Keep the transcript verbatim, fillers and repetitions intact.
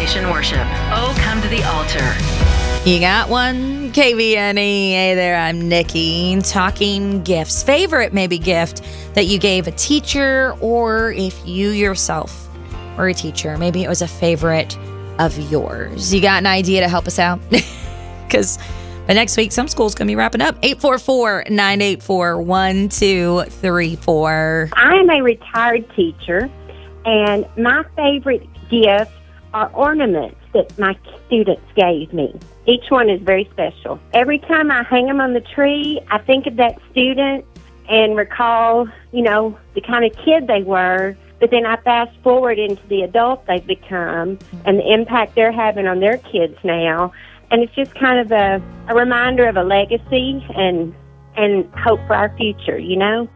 Destination Worship. Oh, come to the altar. You got one? K V N E. Hey there, I'm Nikki. Talking gifts. Favorite maybe gift that you gave a teacher, or if you yourself were a teacher, maybe it was a favorite of yours. You got an idea to help us out? Because by next week, some school's going to be wrapping up. eight four four, nine eight four, one two three four. I am a retired teacher, and my favorite gifts are ornaments that my students gave me. Each one is very special. Every time I hang them on the tree, I think of that student and recall, you know, the kind of kid they were. But then I fast forward into the adult they've become and the impact they're having on their kids now. And it's just kind of a, a reminder of a legacy and and hope for our future, you know?